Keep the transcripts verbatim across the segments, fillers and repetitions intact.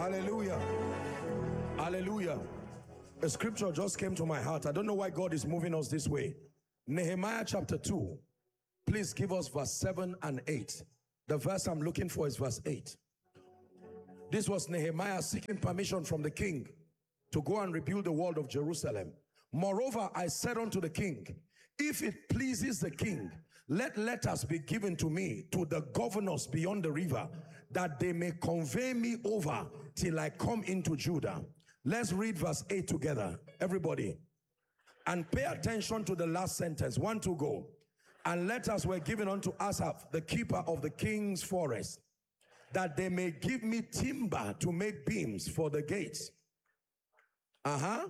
Hallelujah. Hallelujah. A scripture just came to my heart. I don't know why God is moving us this way. Nehemiah chapter two. Please give us verse seven and eight. The verse I'm looking for is verse eight. This was Nehemiah seeking permission from the king to go and rebuild the wall of Jerusalem. Moreover, I said unto the king, if it pleases the king, let letters be given to me, to the governors beyond the river, that they may convey me over till I come into Judah. Let's read verse eight together, everybody. And pay attention to the last sentence. One to go. And letters were given unto Asaph, the keeper of the king's forest, that they may give me timber to make beams for the gates. Uh-huh.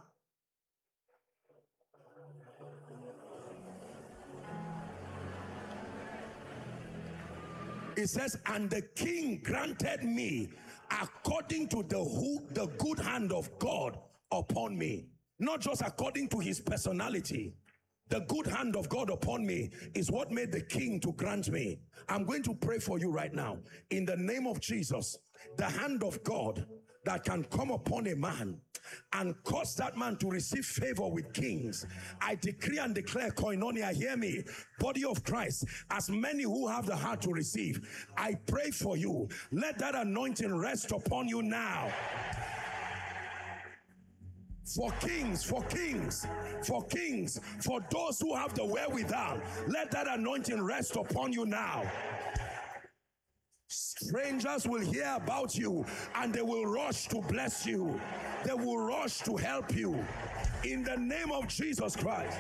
It says, and the king granted me according to the, who, the good hand of God upon me. Not just according to his personality. The good hand of God upon me is what made the king to grant me. I'm going to pray for you right now. In the name of Jesus, the hand of God that can come upon a man and cause that man to receive favor with kings. I decree and declare, Koinonia, hear me, body of Christ, as many who have the heart to receive, I pray for you. Let that anointing rest upon you now. For kings, for kings, for kings, for those who have the wherewithal, let that anointing rest upon you now. Strangers will hear about you and they will rush to bless you. They will rush to help you. In the name of Jesus Christ.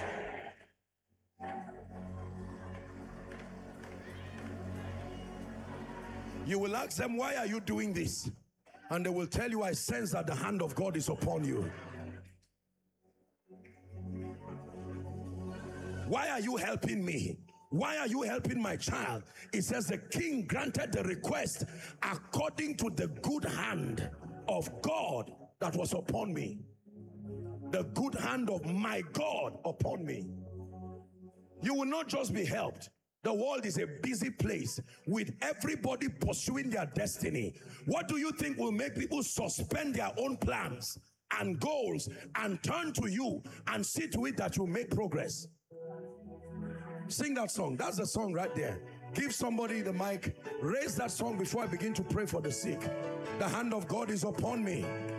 You will ask them, why are you doing this? And they will tell you, I sense that the hand of God is upon you. Why are you helping me? Why are you helping my child? It says the king granted the request according to the good hand of God that was upon me. The good hand of my God upon me. You will not just be helped. The world is a busy place with everybody pursuing their destiny. What do you think will make people suspend their own plans and goals and turn to you and see to it that you make progress? Sing that song. That's the song right there. Give somebody the mic. Raise that song before I begin to pray for the sick. The hand of God is upon me.